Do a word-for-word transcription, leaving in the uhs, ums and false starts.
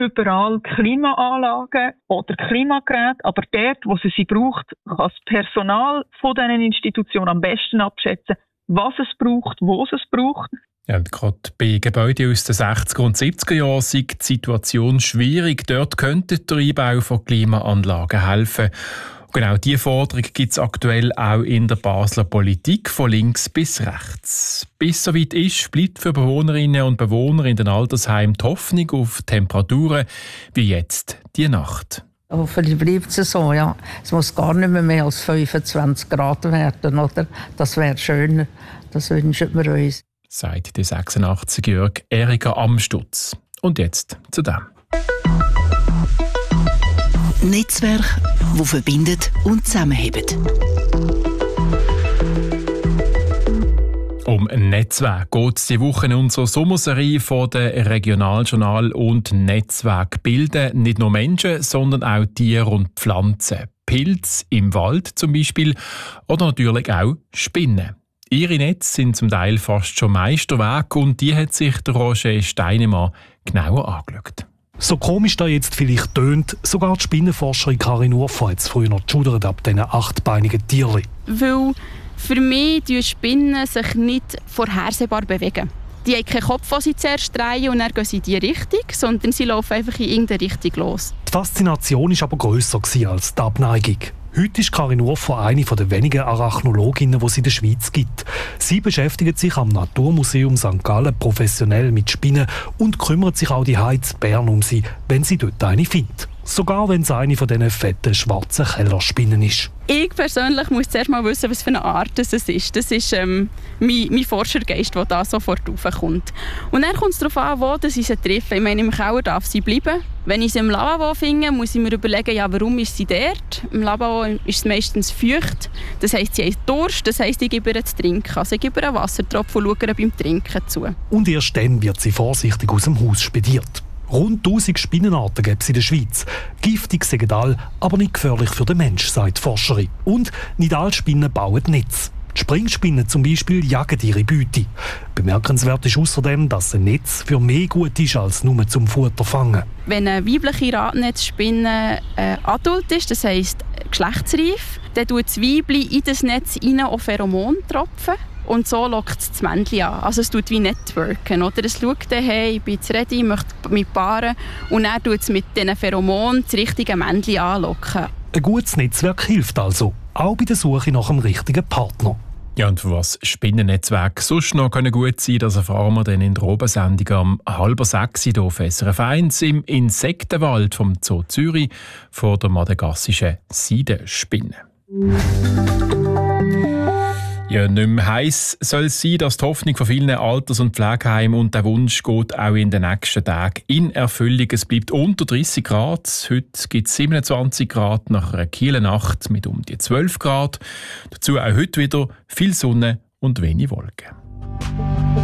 überall Klimaanlagen oder Klimageräte, aber dort, wo sie sie braucht, kann das Personal von diesen Institutionen am besten abschätzen, was es braucht, wo es es braucht. Ja, und gerade bei Gebäuden aus den sechziger und siebziger Jahren ist die Situation schwierig. Dort könnte der Einbau von Klimaanlagen helfen. Genau diese Forderung gibt es aktuell auch in der Basler Politik, von links bis rechts. Bis es soweit ist, bleibt für Bewohnerinnen und Bewohner in den Altersheimen die Hoffnung auf Temperaturen wie jetzt die Nacht. Hoffentlich bleibt es so, ja. Es muss gar nicht mehr, mehr als fünfundzwanzig Grad werden, oder? Das wäre schön, das wünschen wir uns. Sagt die sechsundachtzig-jährige Erika Amstutz. Und jetzt zu dem. Netzwerk, das verbindet und zusammenhält. Um Netzwerk geht es diese Woche in unserer Sommerserie von den Regionaljournal und Netzwerk bilden nicht nur Menschen, sondern auch Tiere und Pflanzen. Pilze im Wald zum Beispiel oder natürlich auch Spinnen. Ihre Netze sind zum Teil fast schon Meisterwerk und die hat sich der Roger Steinemann genauer angeschaut. So komisch da jetzt vielleicht tönt, sogar die Spinnenforscherin Karin Urfer hat es früher noch geschudert ab diesen achtbeinigen Tierchen. Weil für mich die Spinnen sich nicht vorhersehbar bewegen. Die haben keinen Kopf, den sie zuerst drehen und dann gehen sie in die Richtung, sondern sie laufen einfach in irgendeine Richtung los. Die Faszination war aber grösser als die Abneigung. Heute ist Karin Urfer eine der wenigen Arachnologinnen, die es in der Schweiz gibt. Sie beschäftigt sich am Naturmuseum Sankt Gallen professionell mit Spinnen und kümmert sich auch die Heiz Bern um sie, wenn sie dort eine findet. Sogar wenn es eine von diesen fetten, schwarzen Kellerspinnen ist. Ich persönlich muss zuerst mal wissen, was für eine Art es ist. Das ist ähm, mein, mein Forschergeist, der da sofort raufkommt. Und dann kommt es darauf an, wo ich sie treffe. Ich meine, im Keller darf sie bleiben. Wenn ich sie im Lavabo finde, muss ich mir überlegen, ja, warum ist sie dort? Im Lavabo ist es meistens feucht. Das heisst, sie hat Durst. Das heisst, ich gebe ihr zu trinken. Also ich gebe ihr einen Wassertropfen und schaue ihr beim Trinken zu. Und erst dann wird sie vorsichtig aus dem Haus spediert. Rund tausend Spinnenarten gibt es in der Schweiz. Giftig sind alle, aber nicht gefährlich für den Menschen, sagt die Forscherin. Und nicht alle Spinnen bauen Netz. Die Springspinnen zum Beispiel jagen ihre Beute. Bemerkenswert ist außerdem, dass ein Netz für mehr gut ist als nur zum Futter fangen. Wenn eine weibliche Radnetzspinne äh, adult ist, das heisst geschlechtsreif, dann tut das Weibchen in das Netz rein auch Pheromontropfen. Und so lockt es das Männchen an. Also es tut wie Networken. Oder? Es schaut dann, hey, ich bin jetzt ready, ich möchte mich paaren. Und dann tut es mit diesen Pheromonen das richtige Männchen anlocken. Ein gutes Netzwerk hilft also, auch bei der Suche nach einem richtigen Partner. Ja, und für was Spinnennetzwerke sonst noch können gut sein, das erfahren wir dann in der Obersendung am halber sechs hier auf S R F eins im Insektenwald vom Zoo Zürich vor der madagassischen Seidenspinne. Ja, nicht mehr heiss soll es sein, dass die Hoffnung von vielen Alters- und Pflegeheimen und der Wunsch geht auch in den nächsten Tagen in Erfüllung. Es bleibt unter dreißig Grad. Heute gibt es siebenundzwanzig Grad nach einer kühlen Nacht mit um die zwölf Grad. Dazu auch heute wieder viel Sonne und wenig Wolken.